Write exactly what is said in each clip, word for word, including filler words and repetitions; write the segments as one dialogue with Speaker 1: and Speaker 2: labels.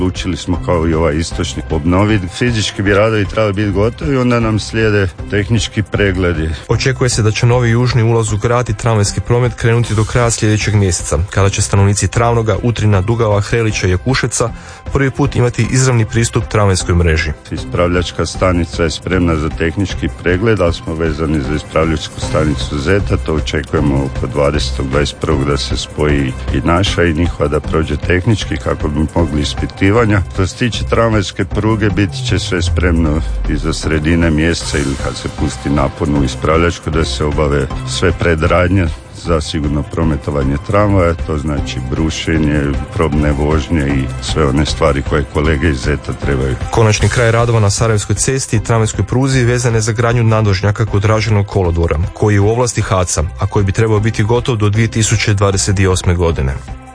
Speaker 1: Učili smo kao i ovaj istočni obnoviti. Fizički bi radovi trebali biti gotovi, onda nam slijede tehnički pregledi.
Speaker 2: Očekuje se da će novi južni ulaz u grad i tramvajski promet krenuti do kraja sljedećeg mjeseca, kada će stanovnici Travnoga, Utrina, Dugava, Hrelića i Jakuševca prvi put imati izravni pristup tramvajskoj mreži.
Speaker 1: Ispravljačka stanica je spremna za tehnički pregled, ali smo vezani za ispravljačku stanicu Zeta, to očekujemo oko dvadesetog dvadeset prvog da se spoji i naša i njihova da prođe tehnički kako bi mogli ispitivanja. Što se tiče tramvajske pruge, biti će sve spremno i za sredine mjeseca ili kad se pusti napon u ispravljačku da se obave sve predradnje za sigurno prometovanje tramvaja, to znači brušenje, probne vožnje i sve one stvari koje kolege iz Zeta trebaju.
Speaker 2: Konačni kraj radova na Sarajevskoj cesti i tramvajskoj pruzi vezan je za gradnju nadvožnjaka kod Draženog kolodvora, koji je u ovlasti H A C-a, a koji bi trebao biti gotov do dvije tisuće dvadeset osme. godine.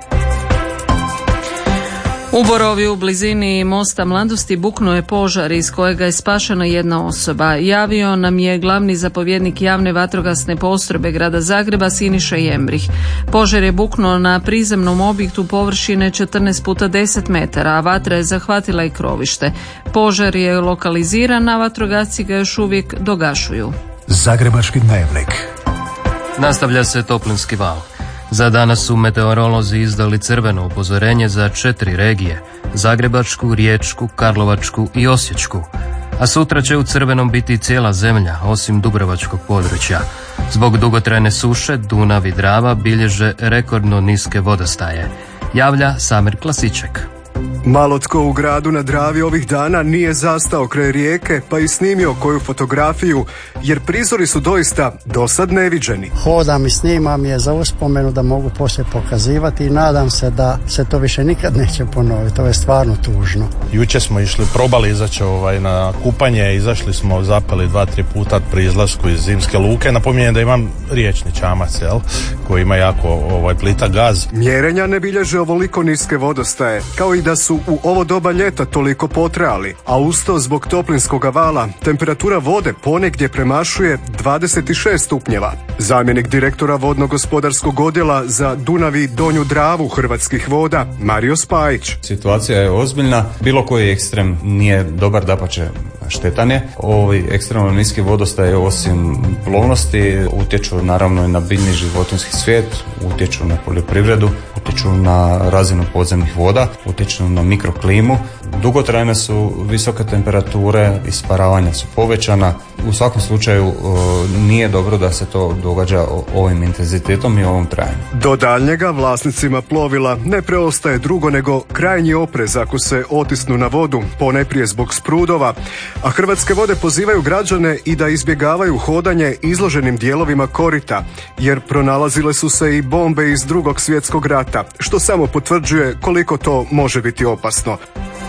Speaker 3: U Borovi u blizini mosta Mladosti buknuo je požar iz kojega je spašena jedna osoba. Javio nam je glavni zapovjednik javne vatrogasne postrojbe grada Zagreba Siniša Jembrih. Požar je buknuo na prizemnom objektu površine četrnaest puta deset metara, a vatra je zahvatila i krovište. Požar je lokaliziran, a vatrogasci ga još uvijek dogašuju.
Speaker 4: Zagrebački dnevnik.
Speaker 5: Nastavlja se toplinski val. Za danas su meteorolozi izdali crveno upozorenje za četiri regije: Zagrebačku, Riječku, Karlovačku i Osječku. A sutra će u crvenom biti cijela zemlja, osim dubrovačkog područja. Zbog dugotrajne suše, Dunav i Drava bilježe rekordno niske vodostaje. Javlja Samir Klasiček.
Speaker 6: Malo tko u gradu na Dravi ovih dana nije zastao kraj rijeke pa i snimio koju fotografiju, jer prizori su doista dosad neviđeni.
Speaker 7: Hodam i snimam je za uspomenu da mogu poslije pokazivati i nadam se da se to više nikad neće ponoviti. To je stvarno tužno.
Speaker 8: Jučer smo išli, probali izaći ovaj, na kupanje, izašli smo, zapeli dva, tri puta pri izlasku iz zimske luke. Napominjem da imam riječni čamac, jel, koji ima jako ovaj, plita gaz.
Speaker 6: Mjerenja ne bilježe ovoliko niske vodostaje, kao i da su u ovo doba ljeta toliko potrajali, a usto zbog toplinskog vala temperatura vode ponegdje premašuje dvadeset šest stupnjeva. Zamjenik direktora vodno-gospodarskog odjela za Dunav i Donju Dravu Hrvatskih voda Mario Spajić.
Speaker 9: Situacija je ozbiljna, bilo koji ekstrem nije dobar, dapače štetan je. Ovi ekstremno niski vodostaje osim plovnosti utječu naravno i na biljni životinjski svijet, utječu na poljoprivredu, utječu na razinu podzemnih voda, utječu na mikroklimu. Dugotrajne su visoke temperature, isparavanja su povećana. U svakom slučaju nije dobro da se to događa ovim intenzitetom i ovom trajanju.
Speaker 6: Do daljnjega vlasnicima plovila ne preostaje drugo nego krajnji oprez ako se otisnu na vodu, ponajprije zbog sprudova, a Hrvatske vode pozivaju građane i da izbjegavaju hodanje izloženim dijelovima korita, jer pronalazile su se i bombe iz Drugog svjetskog rata, što samo potvrđuje koliko to može biti opasno.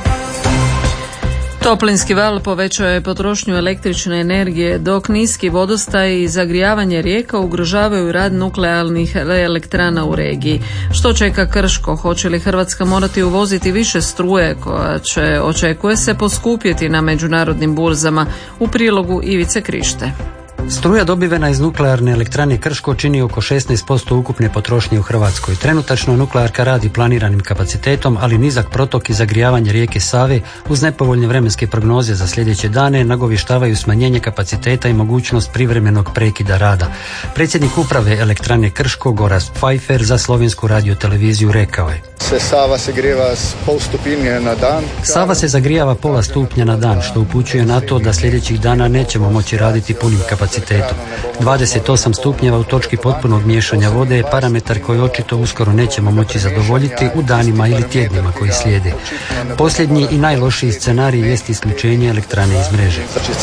Speaker 3: Toplinski val povećao je potrošnju električne energije, dok niski vodostaj i zagrijavanje rijeka ugrožavaju rad nuklearnih elektrana u regiji. Što čeka Krško? Hoće li Hrvatska morati uvoziti više struje koja će, očekuje se, poskupjeti na međunarodnim burzama? U prilogu Ivice Krište.
Speaker 10: Struja dobivena iz nuklearne elektrane Krško čini oko šesnaest posto ukupne potrošnje u Hrvatskoj. Trenutačno nuklearka radi planiranim kapacitetom, ali nizak protok i zagrijavanje rijeke Save uz nepovoljne vremenske prognoze za sljedeće dane nagovještavaju smanjenje kapaciteta i mogućnost privremenog prekida rada. Predsjednik uprave elektrane Krško Gorazd Pfeiffer za Slovensku radioteleviziju rekao je:
Speaker 11: Se Sava se grijeva s pol stupinje na dan.
Speaker 10: Sava se zagrijava pola stupnja na dan, što upućuje na to da sljedećih dana nećemo moći raditi punim kapacitetom. dvadeset osam stupnjeva u točki potpunog miješanja vode je parametar koji očito uskoro nećemo moći zadovoljiti u danima ili tjednima koji slijede. Posljednji i najlošiji scenarij jest isključenje elektrane iz mreže.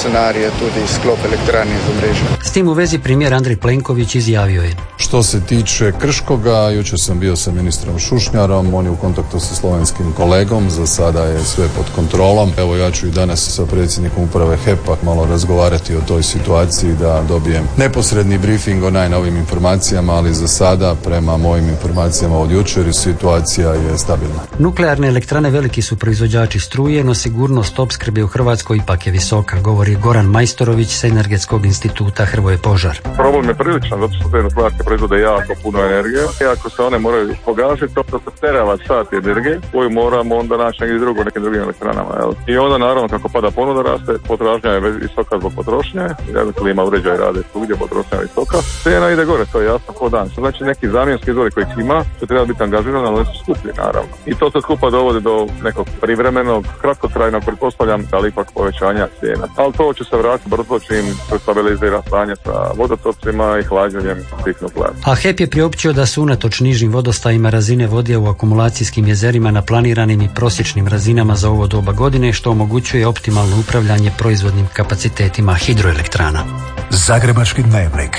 Speaker 10: S tim u vezi premijer Andrej Plenković izjavio je:
Speaker 12: Što se tiče Krškoga, jučer sam bio sa ministrom Šušnjarom, on je u kontaktu sa slovenskim kolegom, za sada je sve pod kontrolom. Evo, ja ću i danas sa predsjednikom uprave H E P-a malo razgovarati o toj situaciji, da dobijem neposredni briefing o najnovim informacijama, ali za sada prema mojim informacijama od jučer situacija je stabilna.
Speaker 10: Nuklearne elektrane veliki su proizvođači struje, no sigurnost opskrbe u Hrvatskoj ipak je visoka, govori Goran Majstorović s Energetskog instituta Hrvoje Požar.
Speaker 13: Problem je priličan, zato što te nuklearke proizvode jako puno energije i ako se one moraju pogasiti, to se teravat sat energije koju moramo onda naći negdje drugo nekim drugim elektranama. Jel? I onda naravno kako pada ponuda raste, potražnja je visoka zbog potrošnje, jer klima uređaj rade svugdje, potrošnja je visoka, cijena ide gore, to je jasno ko dan. Znači neki zamjenski izvori koji ima će treba biti angažirani, ali su skuplji naravno. I to se skupa dovodi do nekog privremenog, kratkotrajnog, pretpostavljam, ali ipak povećanja cijena. Ali to će se vratiti brzo čim se stabilizira stanje sa vodotocima i hlađenjem tih nuklearki.
Speaker 10: A H E P je priopćio da su unatoč nižim vodostajima razine vode u akumulacijskim jezerima na planiranim i prosječnim razinama za ovo doba godine, što omogućuje optimalno upravljanje proizvodnim kapacitetima hidroelektrana.
Speaker 4: Zagrebački dnevnik.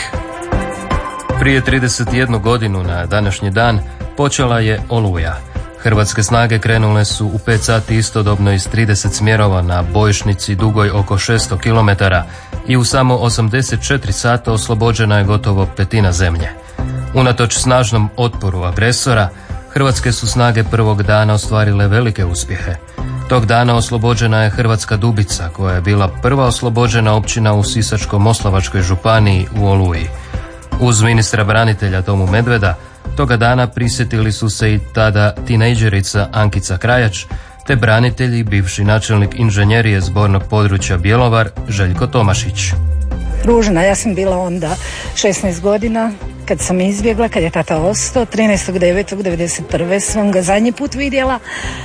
Speaker 5: Prije trideset jednu godinu na današnji dan počela je Oluja. Hrvatske snage krenule su u pet sati istodobno iz trideset smjerova na bojišnici dugoj oko šesto kilometara i u samo osamdeset četiri sata oslobođena je gotovo petina zemlje. Unatoč snažnom otporu agresora, hrvatske su snage prvog dana ostvarile velike uspjehe. Tog dana oslobođena je Hrvatska Dubica, koja je bila prva oslobođena općina u Sisačko-moslavačkoj županiji u Oluji. Uz ministra branitelja Tomu Medveda, toga dana prisjetili su se i tada tinejdžerica Ankica Krajač, te branitelji bivši načelnik inženjerije zbornog područja Bjelovar Željko Tomašić.
Speaker 14: Ružna, ja sam bila onda šesnaest godina kad sam izbjegla, kad je tata ostao, trinaestog devetog devedeset prve sam ga zadnji put vidjela.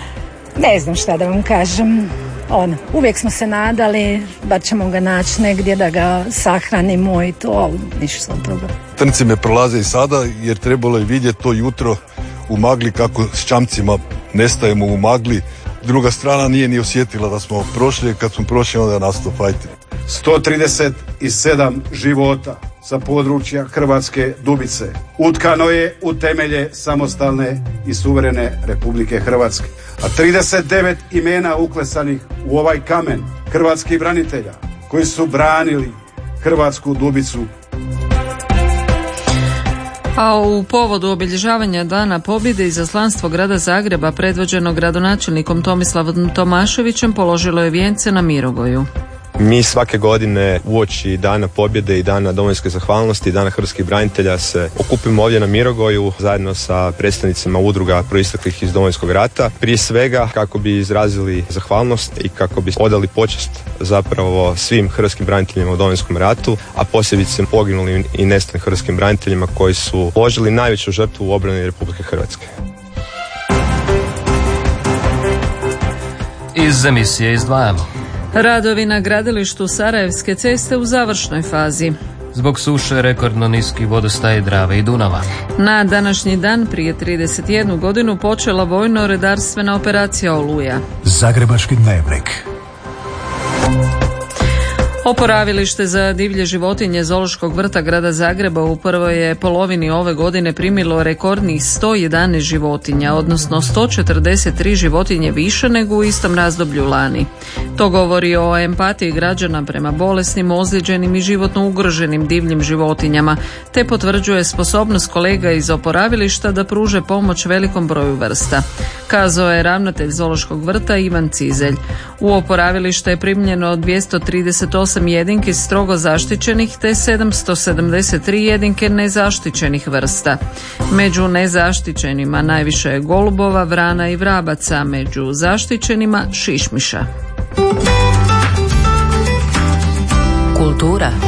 Speaker 14: Ne znam šta da vam kažem. On, uvijek smo se nadali, bar ćemo ga naći negdje da ga sahranimo i to, ništa od toga.
Speaker 15: Trnci me prolaze i sada jer trebalo je vidjeti to jutro u magli kako s čamcima nestajemo u magli. Druga strana nije ni osjetila da smo prošli, kad smo prošli onda je nastao fajt.
Speaker 16: sto trideset sedam života sa područja Hrvatske Dubice utkano je u temelje samostalne i suverene Republike Hrvatske. A trideset devet imena uklesanih u ovaj kamen hrvatskih branitelja koji su branili Hrvatsku Dubicu.
Speaker 3: A u povodu obilježavanja Dana pobjede izaslanstvo grada Zagreba predvođeno gradonačelnikom Tomislavom Tomaševićem položilo je vijence na Mirogoju.
Speaker 17: Mi svake godine uoči Dana pobjede i Dana domovinske zahvalnosti i Dana hrvatskih branitelja se okupimo ovdje na Mirogoju zajedno sa predstavnicima udruga proisteklih iz Domovinskog rata. Prije svega kako bi izrazili zahvalnost i kako bi odali počast zapravo svim hrvatskim braniteljima u Domovinskom ratu, a posebice poginulim i nestalim hrvatskim braniteljima koji su položili najveću žrtvu u obrani Republike Hrvatske.
Speaker 5: Iz emisije izdvajamo.
Speaker 3: Radovi na gradilištu Sarajevske ceste u završnoj fazi.
Speaker 5: Zbog suše rekordno niski vodostaj Drave i Dunava.
Speaker 3: Na današnji dan prije trideset jednu godinu počela vojno-redarstvena operacija Oluja.
Speaker 4: Zagrebački dnevnik.
Speaker 3: Oporavilište za divlje životinje Zoološkog vrta grada Zagreba u prvoj je polovini ove godine primilo rekordnih sto jedanaest životinja, odnosno sto četrdeset tri životinje više nego u istom razdoblju lani. To govori o empatiji građana prema bolesnim, ozlijeđenim i životno ugroženim divljim životinjama, te potvrđuje sposobnost kolega iz oporavilišta da pruže pomoć velikom broju vrsta. Kazao je ravnatelj Zoološkog vrta Ivan Cizelj. U oporavilište je primljeno dvjesto trideset osam jedinki strogo zaštićenih te sedamsto sedamdeset tri jedinke nezaštićenih vrsta. Među nezaštićenima najviše je golubova, vrana i vrabaca, među zaštićenima šišmiša.
Speaker 5: Kultura.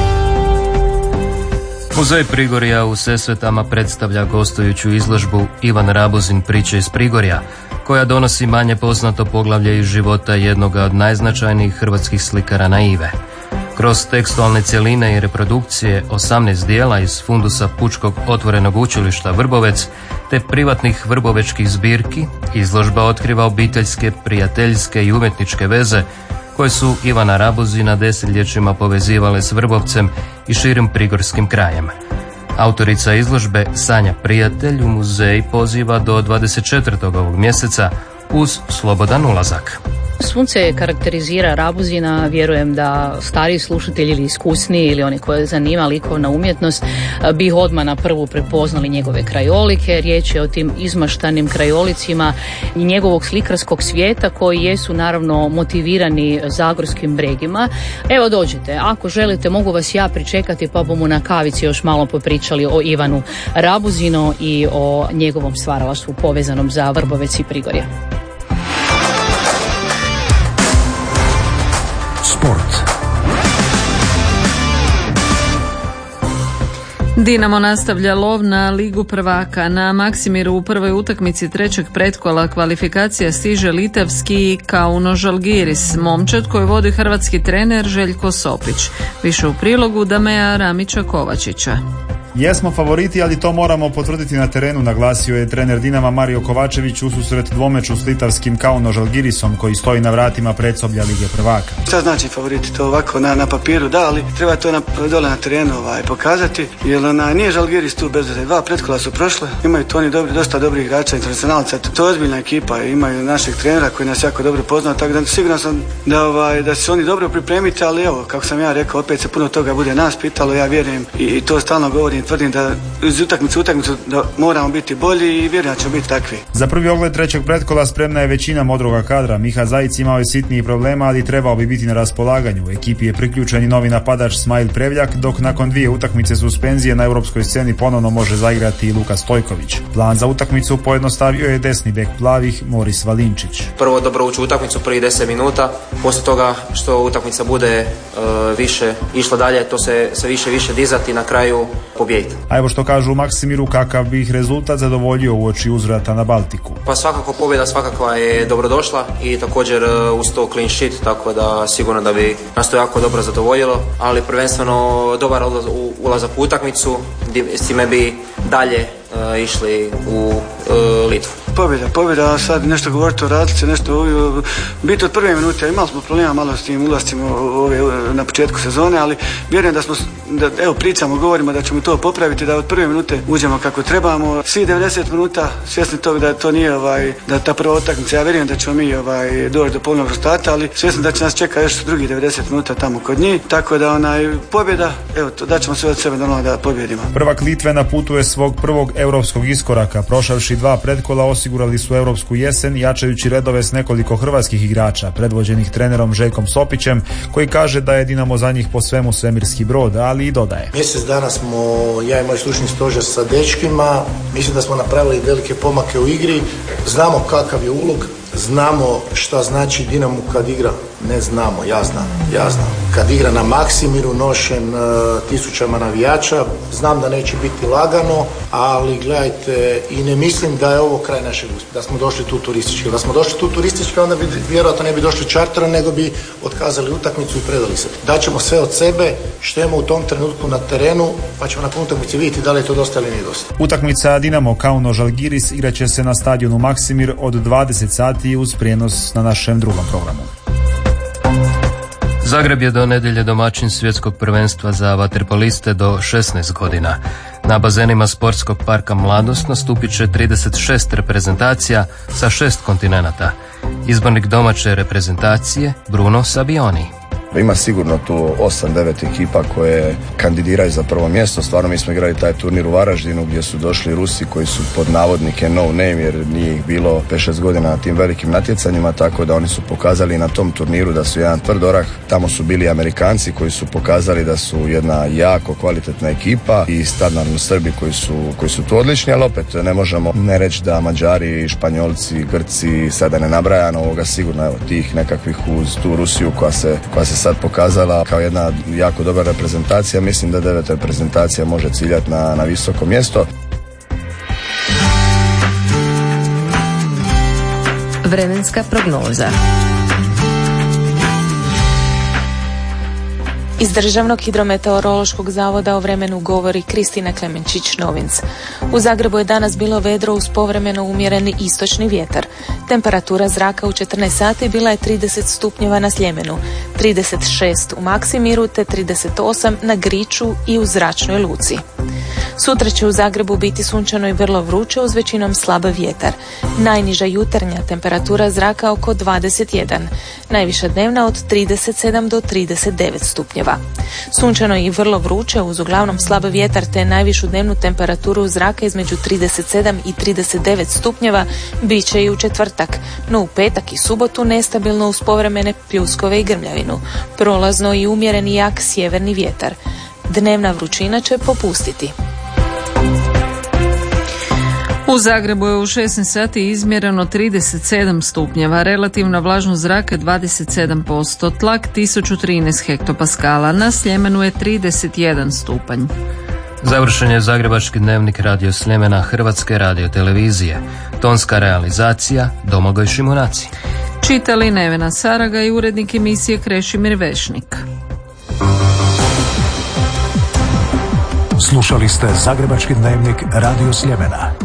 Speaker 5: Muzej Prigorja u Sesvetama predstavlja gostujuću izložbu Ivan Rabuzin priče iz Prigorja, koja donosi manje poznato poglavlje iz života jednoga od najznačajnijih hrvatskih slikara naive. Kroz tekstualne cjeline i reprodukcije osamnaest dijela iz fundusa Pučkog otvorenog učilišta Vrbovec te privatnih vrbovečkih zbirki, izložba otkriva obiteljske, prijateljske i umjetničke veze koje su Ivana Rabuzina desetljećima povezivale s Vrbovcem i širim prigorskim krajem. Autorica izložbe Sanja Prijatelj u muzej poziva do dvadeset četvrtog ovog mjeseca uz slobodan ulazak.
Speaker 18: Sunce karakterizira Rabuzina, vjerujem da stariji slušatelji ili iskusniji ili oni koji zanima likovna umjetnost bi ih odmah na prvu prepoznali njegove krajolike. Riječ je o tim izmaštanim krajolicima i njegovog slikarskog svijeta koji jesu naravno motivirani zagorskim bregima. Evo dođite, ako želite mogu vas ja pričekati pa bomo na kavici još malo popričali o Ivanu Rabuzinu i o njegovom stvaralaštvu povezanom za Vrbovec i Prigorje.
Speaker 4: Sport.
Speaker 3: Dinamo nastavlja lov na Ligu prvaka. Na Maksimiru u prvoj utakmici trećeg pretkola kvalifikacija stiže litavski Kauno Žalgiris, momčad koji vodi hrvatski trener Željko Sopić. Više u prilogu Dameja Ramića Kovačića.
Speaker 19: Jesmo favoriti, ali to moramo potvrditi na terenu, naglasio je trener Dinama Mario Kovačević ususret dvomeču s litavskim Kauno Žalgirisom koji stoji na vratima predsoblja Lige prvaka.
Speaker 20: Šta znači favoriti? To ovako na, na papiru da, ali treba to na, dole na terenu ovaj, pokazati, jer ona, nije Žalgiris tu bez veze. Dva pretkola su prošle, imaju to oni dobri, dosta dobrih igrača, internacionalca, to je ozbiljna ekipa, imaju našeg trenera koji nas jako dobro pozna, tako da siguran sam da, ovaj, da se oni dobro pripremiti, ali evo, kako sam ja rekao, opet se puno toga bude nas pitalo, ja vjerujem i, i to stalno govorim, tvrdim da iz utakmice utakmicu da moramo biti bolji i vjerujem da ćemo biti takvi.
Speaker 19: Za prvi ogled trećeg pretkola spremna je većina modroga kadra. Miha Zajic imao je sitnijih problema, ali trebao bi biti na raspolaganju. Ekipi je priključen i novi napadač Smajl Prevljak, dok nakon dvije utakmice suspenzije na europskoj sceni ponovno može zaigrati i Luka Stojković. Plan za utakmicu pojednostavio je desni bek plavih Moris Valinčić.
Speaker 21: Prvo dobro ući u utakmicu prvi deset minuta, poslije toga što utakmica bude uh, više išla dalje, to se, se više više dizati i na kraju pobijediti.
Speaker 19: A evo što kažu u Maksimiru, kakav bi ih rezultat zadovoljio uoči uzvrata na Baltiku.
Speaker 21: Pa svakako pobjeda svakakva je dobrodošla i također uh, uz to clean sheet, tako da sigurno da bi nas to jako dobro zadovoljilo, ali prvenstveno dobar ulazak u utakmicu, s time bi dalje uh, išli u uh, Litvu.
Speaker 20: Pobjeda, pobjeda, sad nešto govoriti o razlici, nešto biti od prve minute, imali smo problema malo s tim ulazcima ove, na početku sezone, ali vjerujem da smo, da, evo pričamo, govorimo da ćemo to popraviti, da od prve minute uđemo kako trebamo, svi devedeset minuta, svjesni toga da to nije, ovaj, da ta prva utakmica, ja vjerujem da ćemo mi ovaj, doći do polnog rezultata, ali svjesni da će nas čeka još drugi devedeset minuta tamo kod njih, tako da onaj pobjeda, evo, to, da ćemo sve od sebe normalno da pobjedimo.
Speaker 19: Prvak Litve na putu je svog prvog europskog iskoraka, prošavši dva pretkola osigurali su europsku jesen, jačajući redove s nekoliko hrvatskih igrača, predvođenih trenerom Željkom Sopićem, koji kaže da je Dinamo za njih po svemu svemirski brod, ali i dodaje.
Speaker 22: Mjesec dana smo, ja i moj stručni stožer sa dečkima, mislim da smo napravili velike pomake u igri, znamo kakav je ulog, znamo šta znači Dinamo kad igra, ne znamo, ja znam, ja znam. Kad igra na Maksimiru, nošen uh, tisućama navijača, znam da neće biti lagano, ali gledajte, i ne mislim da je ovo kraj našeg uspjeha, da smo došli tu turistički. Da smo došli tu turistički, onda bi vjerojatno ne bi došli čarterom, nego bi otkazali utakmicu i predali se. Daćemo sve od sebe, što imamo u tom trenutku na terenu, pa ćemo nakon utakmice vidjeti da li je to dosta ili nije dosta.
Speaker 19: Utakmica Dinamo Kauno Žalgiris igraće se na stadionu Maksimir od dvadeset sati uz prijenos na našem drugom programu.
Speaker 5: Zagreb je do nedjelje domaćin svjetskog prvenstva za vaterpoliste do šesnaest godina. Na bazenima sportskog parka Mladost nastupit će trideset šest reprezentacija sa šest kontinenata. Izbornik domaće reprezentacije Bruno Sabioni.
Speaker 23: Ima sigurno tu osam devet ekipa koje kandidiraju za prvo mjesto. Stvarno mi smo igrali taj turnir u Varaždinu gdje su došli Rusi koji su pod navodnike no name jer nije ih bilo pet šest godina na tim velikim natjecanjima, tako da oni su pokazali na tom turniru da su jedan tvrd orah. Tamo su bili Amerikanci koji su pokazali da su jedna jako kvalitetna ekipa i standardno Srbi koji su, koji su tu odlični, ali opet ne možemo ne reći da Mađari, Španjolci, Grci, sada ne nabrajano ovoga sigurno, evo tih nekakvih uz tu Rusiju koja se, koja se sad pokazala kao jedna jako dobra reprezentacija. Mislim da devet reprezentacija može ciljati na, na visoko mjesto.
Speaker 24: Vremenska prognoza. Iz Državnog hidrometeorološkog zavoda o vremenu govori Kristina Klemenčić-Novinc. U Zagrebu je danas bilo vedro uz povremeno umjereni istočni vjetar. Temperatura zraka u četrnaest sati bila je trideset stupnjeva na Sljemenu, trideset šest u Maksimiru te trideset osam na Griču i u Zračnoj luci. Sutra će u Zagrebu biti sunčano i vrlo vruće uz većinom slab vjetar. Najniža jutarnja temperatura zraka oko dvadeset jedan, najviša dnevna od trideset sedam do trideset devet stupnjeva. Sunčano i vrlo vruće uz uglavnom slab vjetar te najvišu dnevnu temperaturu zraka između trideset sedam i trideset devet stupnjeva bit će i u četvrtak, no u petak i subotu nestabilno uz povremene pljuskove i grmljavinu, prolazno i umjereni jak sjeverni vjetar. Dnevna vrućina će popustiti.
Speaker 3: U Zagrebu je u šesnaest sati izmjereno trideset sedam stupnjeva, relativna vlažnost zraka dvadeset sedam posto, tlak tisuću trinaest hektopaskala, na Sljemenu je trideset jedan stupanj.
Speaker 5: Završen je Zagrebački dnevnik Radio Sljemena Hrvatske radiotelevizije. Tonska realizacija Domagoj Šimunaci.
Speaker 3: Čitali Nevena Saraga i urednik emisije Krešimir Vešnik.
Speaker 4: Slušali ste Zagrebački dnevnik Radio Sljemena.